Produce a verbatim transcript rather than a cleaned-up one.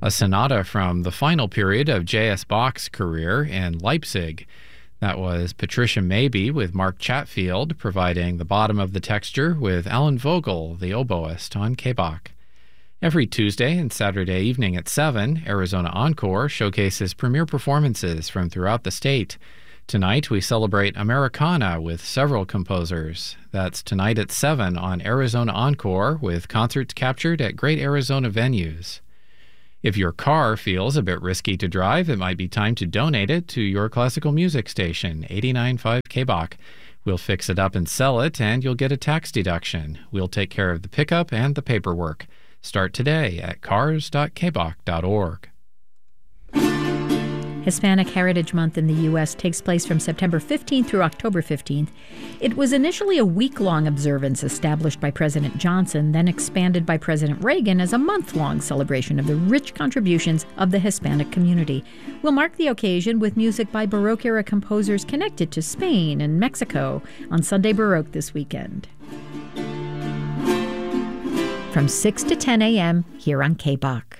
a sonata from the final period of J S. Bach's career in Leipzig. That was Patricia Maybe with Mark Chatfield providing the bottom of the texture with Alan Vogel, the oboist, on K B O C. Every Tuesday and Saturday evening at seven, Arizona Encore showcases premier performances from throughout the state. Tonight, we celebrate Americana with several composers. That's tonight at seven on Arizona Encore with concerts captured at great Arizona venues. If your car feels a bit risky to drive, it might be time to donate it to your classical music station, eighty-nine point five K B O C. We'll fix it up and sell it, and you'll get a tax deduction. We'll take care of the pickup and the paperwork. Start today at cars dot k b o c dot org. Hispanic Heritage Month in the U S takes place from September fifteenth through October fifteenth. It was initially a week-long observance established by President Johnson, then expanded by President Reagan as a month-long celebration of the rich contributions of the Hispanic community. We'll mark the occasion with music by Baroque-era composers connected to Spain and Mexico on Sunday Baroque this weekend. From six to ten a.m. here on K B O C.